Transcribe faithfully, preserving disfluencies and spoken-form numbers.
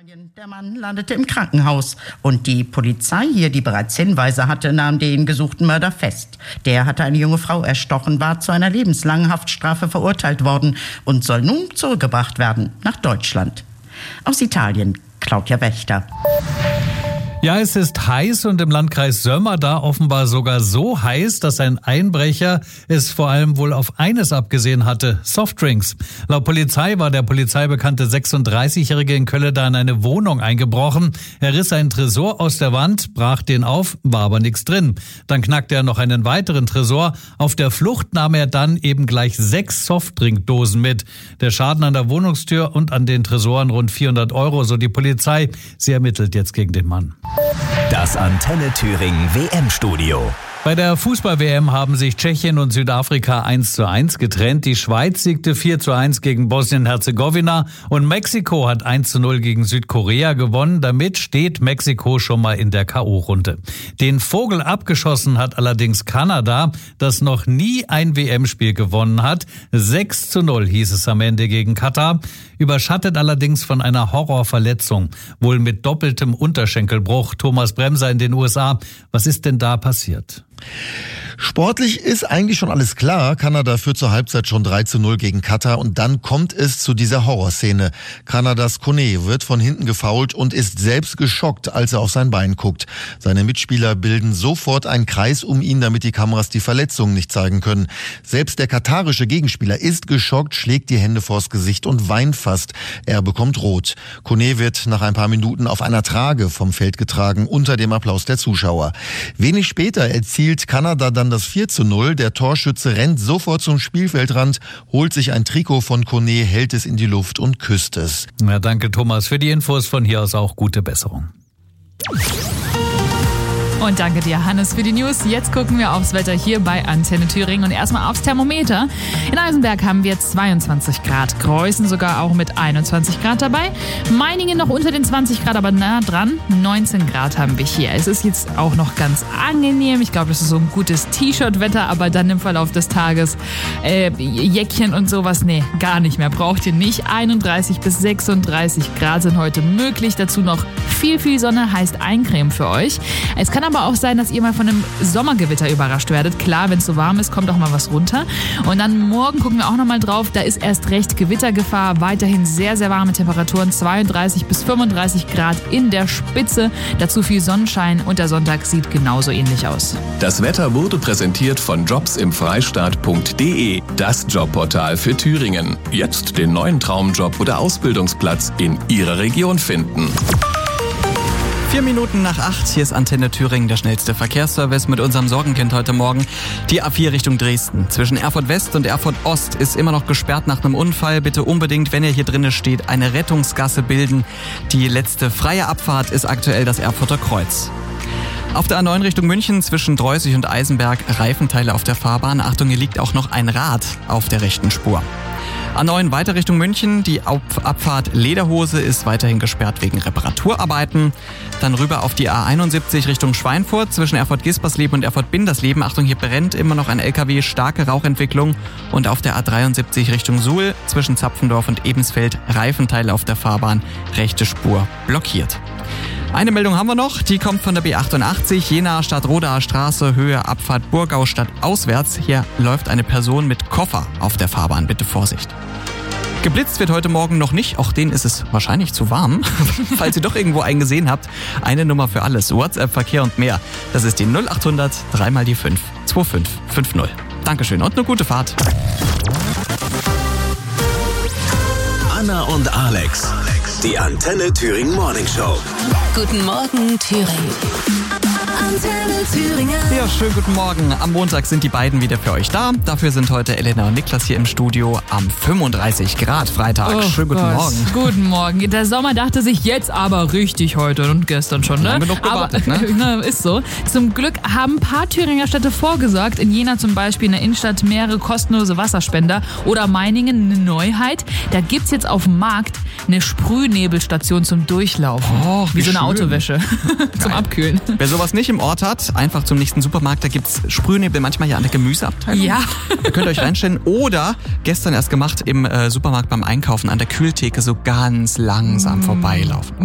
Italien. Der Mann landete im Krankenhaus und die Polizei hier, die bereits Hinweise hatte, nahm den gesuchten Mörder fest. Der hatte eine junge Frau erstochen, war zu einer lebenslangen Haftstrafe verurteilt worden und soll nun zurückgebracht werden nach Deutschland. Aus Italien, Claudia Wächter. Ja, es ist heiß und im Landkreis Sömmer da offenbar sogar so heiß, dass ein Einbrecher es vor allem wohl auf eines abgesehen hatte: Softdrinks. Laut Polizei war der polizeibekannte sechsunddreißigjährige in Kölle da in eine Wohnung eingebrochen. Er riss einen Tresor aus der Wand, brach den auf, war aber nichts drin. Dann knackte er noch einen weiteren Tresor. Auf der Flucht nahm er dann eben gleich sechs Softdrinkdosen mit. Der Schaden an der Wohnungstür und an den Tresoren rund vierhundert Euro, so die Polizei. Sie ermittelt jetzt gegen den Mann. Das Antenne Thüringen W M-Studio. Bei der Fußball-W M haben sich Tschechien und Südafrika eins zu eins getrennt. Die Schweiz siegte vier zu eins gegen Bosnien-Herzegowina und Mexiko hat eins zu null gegen Südkorea gewonnen. Damit steht Mexiko schon mal in der K O-Runde. Den Vogel abgeschossen hat allerdings Kanada, das noch nie ein W M-Spiel gewonnen hat. sechs zu null hieß es am Ende gegen Katar. Überschattet allerdings von einer Horrorverletzung, wohl mit doppeltem Unterschenkelbruch. Thomas Bremser in den U S A. Was ist denn da passiert? Sportlich ist eigentlich schon alles klar. Kanada führt zur Halbzeit schon drei zu null gegen Katar und dann kommt es zu dieser Horrorszene. Kanadas Kone wird von hinten gefoult und ist selbst geschockt, als er auf sein Bein guckt. Seine Mitspieler bilden sofort einen Kreis um ihn, damit die Kameras die Verletzungen nicht zeigen können. Selbst der katarische Gegenspieler ist geschockt, schlägt die Hände vors Gesicht und weint fast. Er bekommt rot. Kone wird nach ein paar Minuten auf einer Trage vom Feld getragen, unter dem Applaus der Zuschauer. Wenig später erzielt Kanada dann das vier zu null. Der Torschütze rennt sofort zum Spielfeldrand, holt sich ein Trikot von Kone, hält es in die Luft und küsst es. Ja, danke Thomas für die Infos. Von hier aus auch gute Besserung. Und danke dir, Hannes, für die News. Jetzt gucken wir aufs Wetter hier bei Antenne Thüringen und erstmal aufs Thermometer. In Eisenberg haben wir zweiundzwanzig Grad, Greußen sogar auch mit einundzwanzig Grad dabei. Meiningen noch unter den zwanzig Grad, aber nah dran. neunzehn Grad haben wir hier. Es ist jetzt auch noch ganz angenehm. Ich glaube, das ist so ein gutes T-Shirt-Wetter, aber dann im Verlauf des Tages äh, Jäckchen und sowas, nee, gar nicht mehr. Braucht ihr nicht. einunddreißig bis sechsunddreißig Grad sind heute möglich. Dazu noch viel, viel Sonne, heißt Eincreme für euch. Es kann aber auch sein, dass ihr mal von einem Sommergewitter überrascht werdet. Klar, wenn es so warm ist, kommt auch mal was runter. Und dann morgen gucken wir auch noch mal drauf. Da ist erst recht Gewittergefahr. Weiterhin sehr, sehr warme Temperaturen. zweiunddreißig bis fünfunddreißig Grad in der Spitze. Dazu viel Sonnenschein und der Sonntag sieht genauso ähnlich aus. Das Wetter wurde präsentiert von jobs im freistaat punkt de. Das Jobportal für Thüringen. Jetzt den neuen Traumjob oder Ausbildungsplatz in Ihrer Region finden. Vier Minuten nach acht, hier ist Antenne Thüringen, der schnellste Verkehrsservice mit unserem Sorgenkind heute Morgen. Die A vier Richtung Dresden. Zwischen Erfurt West und Erfurt Ost ist immer noch gesperrt nach einem Unfall. Bitte unbedingt, wenn ihr hier drinnen steht, eine Rettungsgasse bilden. Die letzte freie Abfahrt ist aktuell das Erfurter Kreuz. Auf der A neun Richtung München zwischen Dreußig und Eisenberg Reifenteile auf der Fahrbahn. Achtung, hier liegt auch noch ein Rad auf der rechten Spur. A neun weiter Richtung München. Die Abfahrt Lederhose ist weiterhin gesperrt wegen Reparaturarbeiten. Dann rüber auf die A einundsiebzig Richtung Schweinfurt zwischen Erfurt-Gispersleben und Erfurt-Bindersleben. Achtung, hier brennt immer noch ein L K W, starke Rauchentwicklung. Und auf der A dreiundsiebzig Richtung Suhl zwischen Zapfendorf und Ebensfeld Reifenteile auf der Fahrbahn, rechte Spur blockiert. Eine Meldung haben wir noch, die kommt von der B achtundachtzig, Jena Stadtrodaer Straße, Höhe Abfahrt Burgau Stadt auswärts. Hier läuft eine Person mit Koffer auf der Fahrbahn, bitte Vorsicht. Geblitzt wird heute Morgen noch nicht, auch denen ist es wahrscheinlich zu warm. Falls ihr doch irgendwo einen gesehen habt, eine Nummer für alles, WhatsApp, Verkehr und mehr. Das ist die null achthundert drei mal die fünf zwei fünf fünf null. Dankeschön und eine gute Fahrt. Anna und Alex, die Antenne Thüringen Morning Show. Guten Morgen, Thüringen. Antenne Thüringen. Ja, schönen guten Morgen. Am Montag sind die beiden wieder für euch da. Dafür sind heute Elena und Niklas hier im Studio am fünfunddreißig Grad Freitag. Oh schönen guten Gott. Morgen. Guten Morgen. Der Sommer dachte sich jetzt aber richtig heute und gestern schon, ne? Haben wir noch gewartet, aber, ne? na, ist so. Zum Glück haben ein paar Thüringer Städte vorgesorgt. In Jena zum Beispiel in der Innenstadt mehrere kostenlose Wasserspender. Oder Meiningen eine Neuheit. Da gibt's jetzt auf dem Markt eine Sprühnebelstation zum Durchlaufen. Oh, wie wie so eine schön. Autowäsche zum Abkühlen. Wer sowas nicht im Ort hat, einfach zum nächsten Supermarkt. Da gibt's Sprühnebel manchmal hier an der Gemüseabteilung. Ja. Ihr könnt euch reinstellen. Oder gestern erst gemacht im äh, Supermarkt beim Einkaufen an der Kühltheke so ganz langsam mm. vorbeilaufen.